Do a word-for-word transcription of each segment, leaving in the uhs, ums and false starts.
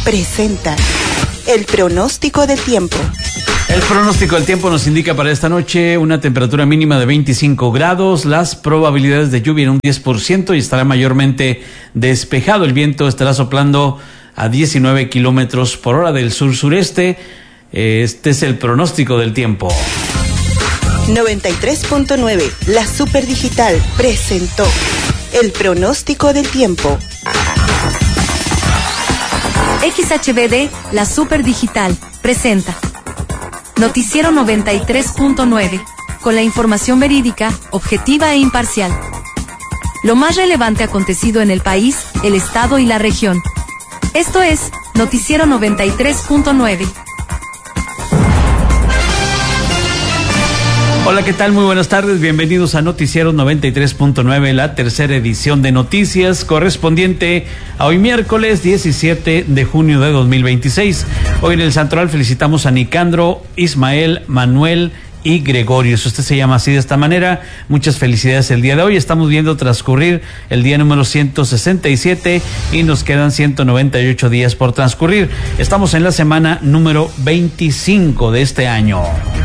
presenta el pronóstico del tiempo. El pronóstico del tiempo nos indica para esta noche una temperatura mínima de veinticinco grados, las probabilidades de lluvia en un diez por ciento y estará mayormente despejado. El viento estará soplando a diecinueve kilómetros por hora del sur-sureste. Este es el pronóstico del tiempo. noventa y tres punto nueve, la Super Digital, presentó el pronóstico del tiempo. X H B D, la Super Digital, presenta Noticiero noventa y tres punto nueve, con la información verídica, objetiva e imparcial. Lo más relevante acontecido en el país, el estado y la región. Esto es Noticiero noventa y tres punto nueve. Hola, ¿qué tal? Muy buenas tardes, bienvenidos a Noticiero noventa y tres punto nueve, la tercera edición de noticias correspondiente a hoy miércoles diecisiete de junio de dos mil veintiséis. Hoy en el Santoral felicitamos a Nicandro, Ismael, Manuel y Gregorio. Si usted se llama así de esta manera, muchas felicidades el día de hoy. Estamos viendo transcurrir el día número ciento sesenta y siete y nos quedan ciento noventa y ocho días por transcurrir. Estamos en la semana número veinticinco de este año.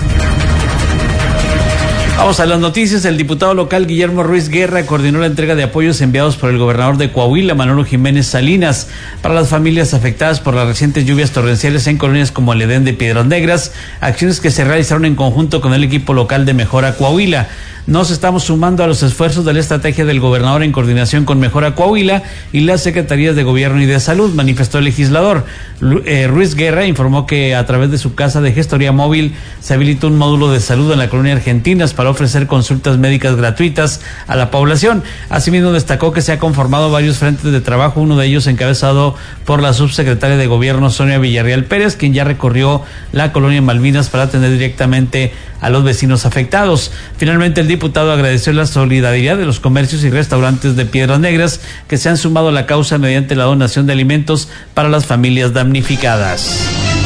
Vamos a las noticias. El diputado local Guillermo Ruiz Guerra coordinó la entrega de apoyos enviados por el gobernador de Coahuila, Manolo Jiménez Salinas, para las familias afectadas por las recientes lluvias torrenciales en colonias como el Edén de Piedras Negras, acciones que se realizaron en conjunto con el equipo local de Mejora Coahuila. Nos estamos sumando a los esfuerzos de la estrategia del gobernador en coordinación con Mejora Coahuila y las secretarías de Gobierno y de Salud, manifestó el legislador. Eh, Ruiz Guerra informó que a través de su casa de gestoría móvil se habilitó un módulo de salud en la colonia Argentinas para ofrecer consultas médicas gratuitas a la población. Asimismo, destacó que se ha conformado varios frentes de trabajo, uno de ellos encabezado por la subsecretaria de Gobierno, Sonia Villarreal Pérez, quien ya recorrió la colonia Malvinas para atender directamente a los vecinos afectados. Finalmente, el diputado agradeció la solidaridad de los comercios y restaurantes de Piedras Negras que se han sumado a la causa mediante la donación de alimentos para las familias damnificadas.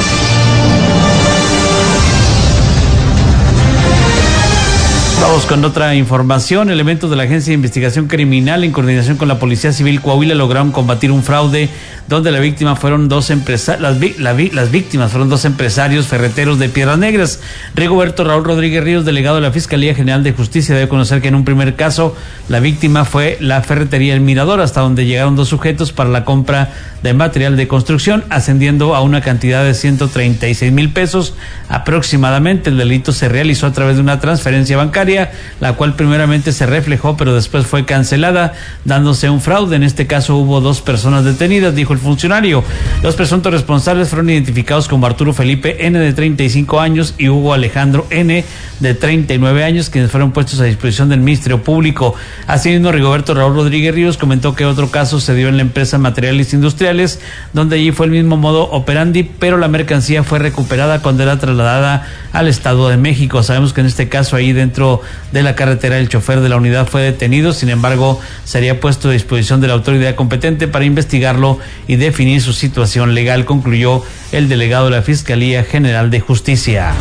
Vamos con otra información. Elementos de la Agencia de Investigación Criminal en coordinación con la Policía Civil Coahuila lograron combatir un fraude donde la víctima fueron dos empresarios, las, vi la vi las víctimas fueron dos empresarios ferreteros de Piedras Negras. Rigoberto Raúl Rodríguez Ríos, delegado de la Fiscalía General de Justicia, debe conocer que en un primer caso la víctima fue la ferretería El Mirador, hasta donde llegaron dos sujetos para la compra de material de construcción, ascendiendo a una cantidad de ciento treinta y seis mil pesos aproximadamente. El delito se realizó a través de una transferencia bancaria, la cual primeramente se reflejó, pero después fue cancelada, dándose un fraude. En este caso hubo dos personas detenidas, dijo el funcionario. Los presuntos responsables fueron identificados como Arturo Felipe N, de treinta y cinco años, y Hugo Alejandro N, de treinta y nueve años, quienes fueron puestos a disposición del Ministerio Público. Asimismo, Rigoberto Raúl Rodríguez Ríos comentó que otro caso se dio en la empresa Materiales Industriales, donde allí fue el mismo modo operandi, pero la mercancía fue recuperada cuando era trasladada al Estado de México. Sabemos que en este caso, ahí dentro de la carretera, el chofer de la unidad fue detenido. Sin embargo, sería puesto a disposición de la autoridad competente para investigarlo y definir su situación legal, concluyó el delegado de la Fiscalía General de Justicia.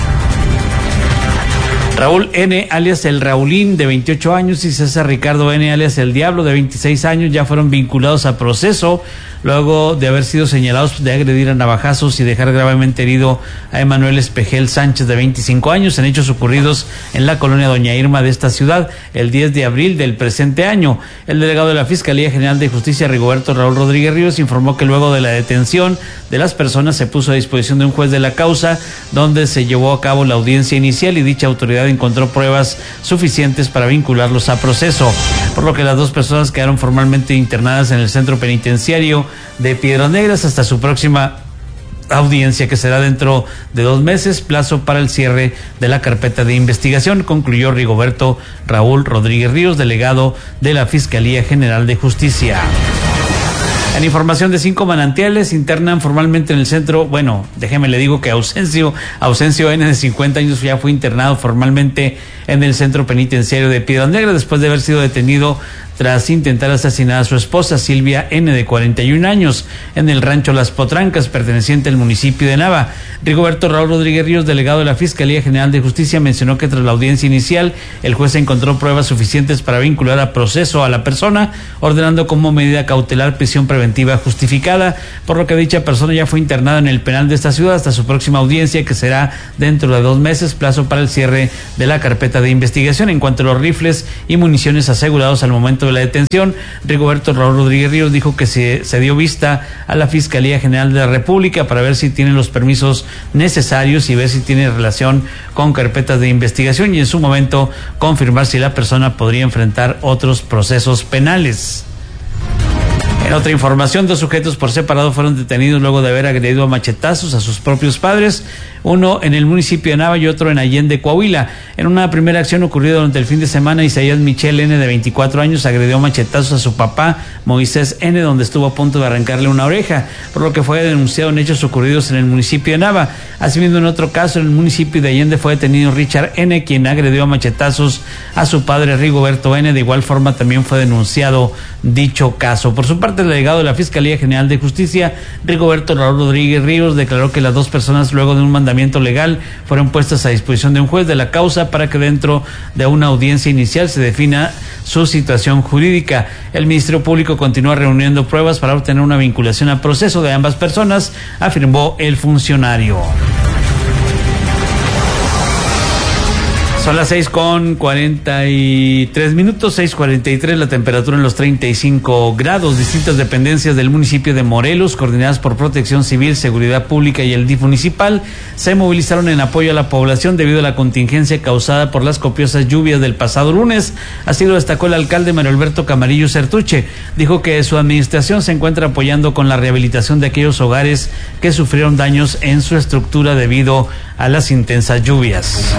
Raúl N, alias el Raulín, de veintiocho años, y César Ricardo N, alias el Diablo, de veintiséis años, ya fueron vinculados a proceso luego de haber sido señalados de agredir a navajazos y dejar gravemente herido a Emanuel Espejel Sánchez, de veinticinco años, en hechos ocurridos en la colonia Doña Irma de esta ciudad el diez de abril del presente año. El delegado de la Fiscalía General de Justicia, Rigoberto Raúl Rodríguez Ríos, informó que luego de la detención de las personas se puso a disposición de un juez de la causa, donde se llevó a cabo la audiencia inicial y dicha autoridad encontró pruebas suficientes para vincularlos a proceso, por lo que las dos personas quedaron formalmente internadas en el centro penitenciario de Piedras Negras hasta su próxima audiencia, que será dentro de dos meses, plazo para el cierre de la carpeta de investigación, concluyó Rigoberto Raúl Rodríguez Ríos, delegado de la Fiscalía General de Justicia. En información de cinco manantiales, internan formalmente en el centro, bueno, déjeme le digo que Ausencio, Ausencio N, de cincuenta años, ya fue internado formalmente en el centro penitenciario de Piedras Negras después de haber sido detenido tras intentar asesinar a su esposa Silvia N., de cuarenta y un años, en el rancho Las Potrancas, perteneciente al municipio de Nava. Rigoberto Raúl Rodríguez Ríos, delegado de la Fiscalía General de Justicia, mencionó que tras la audiencia inicial, el juez encontró pruebas suficientes para vincular a proceso a la persona, ordenando como medida cautelar prisión preventiva justificada, por lo que dicha persona ya fue internada en el penal de esta ciudad hasta su próxima audiencia, que será dentro de dos meses, plazo para el cierre de la carpeta de investigación. En cuanto a los rifles y municiones asegurados al momento de la detención, Rigoberto Raúl Rodríguez Ríos dijo que se, se dio vista a la Fiscalía General de la República para ver si tienen los permisos necesarios y ver si tiene relación con carpetas de investigación, y en su momento confirmar si la persona podría enfrentar otros procesos penales. En otra información, dos sujetos por separado fueron detenidos luego de haber agredido a machetazos a sus propios padres, uno en el municipio de Nava y otro en Allende, Coahuila. En una primera acción ocurrida durante el fin de semana, Isaías Michel N., de veinticuatro años, agredió a machetazos a su papá, Moisés N., donde estuvo a punto de arrancarle una oreja, por lo que fue denunciado en hechos ocurridos en el municipio de Nava. Asimismo, en otro caso, en el municipio de Allende fue detenido Richard N., quien agredió a machetazos a su padre Rigoberto N. De igual forma, también fue denunciado dicho caso. Por su parte, el delegado de la Fiscalía General de Justicia, Rigoberto Raúl Rodríguez Ríos, declaró que las dos personas, luego de un mandamiento legal, fueron puestas a disposición de un juez de la causa para que dentro de una audiencia inicial se defina su situación jurídica. El Ministerio Público continúa reuniendo pruebas para obtener una vinculación al proceso de ambas personas, afirmó el funcionario. Son las seis con cuarenta y tres minutos, seis cuarenta y tres, la temperatura en los treinta y cinco grados. Distintas dependencias del municipio de Morelos, coordinadas por Protección Civil, Seguridad Pública y el D I F municipal, se movilizaron en apoyo a la población debido a la contingencia causada por las copiosas lluvias del pasado lunes. Así lo destacó el alcalde Mario Alberto Camarillo Certuche. Dijo que su administración se encuentra apoyando con la rehabilitación de aquellos hogares que sufrieron daños en su estructura debido a las intensas lluvias.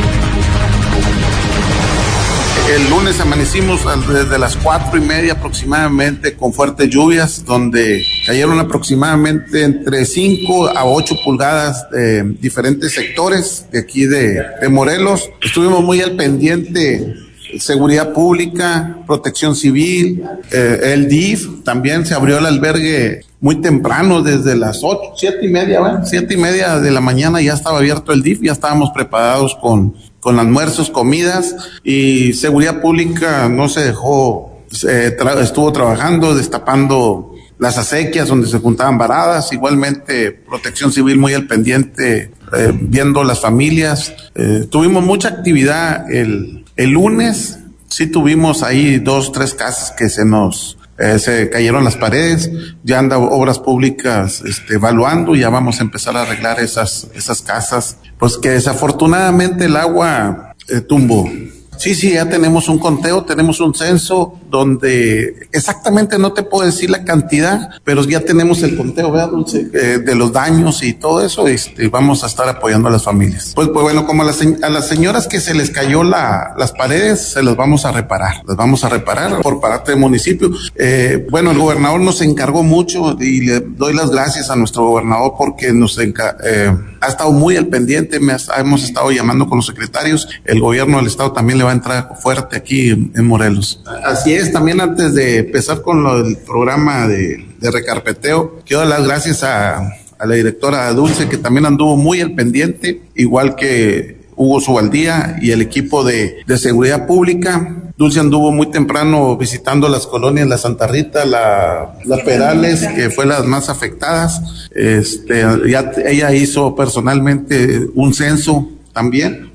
El lunes amanecimos desde las cuatro y media aproximadamente con fuertes lluvias, donde cayeron aproximadamente entre cinco a ocho pulgadas de diferentes sectores de aquí de, de Morelos. Estuvimos muy al pendiente. Seguridad Pública, Protección Civil, eh, el D I F, también se abrió el albergue muy temprano, desde las ocho, siete y media, ¿verdad? siete y media de la mañana ya estaba abierto el D I F, ya estábamos preparados con, con almuerzos, comidas, y Seguridad Pública no se dejó, eh, tra- estuvo trabajando, destapando las acequias donde se juntaban varadas, igualmente Protección Civil muy al pendiente, eh, viendo las familias. Eh, tuvimos mucha actividad el El lunes. Sí tuvimos ahí dos, tres casas que se nos, eh, se cayeron las paredes, ya anda Obras Públicas, este, evaluando, y ya vamos a empezar a arreglar esas, esas casas, pues que desafortunadamente el agua eh, tumbó. Sí, sí, ya tenemos un conteo, tenemos un censo donde exactamente no te puedo decir la cantidad, pero ya tenemos el conteo, ¿verdad, Dulce? Eh, de los daños y todo eso, este, vamos a estar apoyando a las familias. Pues, pues bueno, como a las, a las señoras que se les cayó la, las paredes, se las vamos a reparar, las vamos a reparar por parte del municipio. Eh, bueno, el gobernador nos encargó mucho y le doy las gracias a nuestro gobernador porque nos enca- eh, ha estado muy al pendiente, me ha, hemos estado llamando con los secretarios, el gobierno del estado también le va a entrar fuerte aquí en, en Morelos. Así es, también antes de empezar con lo del programa de, de recarpeteo, quiero dar las gracias a, a la directora Dulce, que también anduvo muy al pendiente, igual que Hugo Subaldía y el equipo de, de seguridad pública. Dulce anduvo muy temprano visitando las colonias, la Santa Rita, la, la Perales, que fue las más afectadas. Este, ya, ella hizo personalmente un censo también,